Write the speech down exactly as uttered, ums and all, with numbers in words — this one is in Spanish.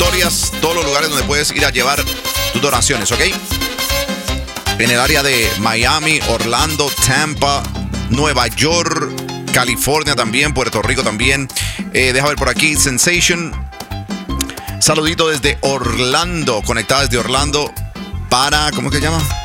Glorias, todos los lugares donde puedes ir a llevar tus donaciones, ¿ok? En el área de Miami, Orlando, Tampa, Nueva York, California también, Puerto Rico también. Eh, deja ver por aquí, Sensation. Saludito desde Orlando, conectada desde Orlando para, ¿cómo que se llama?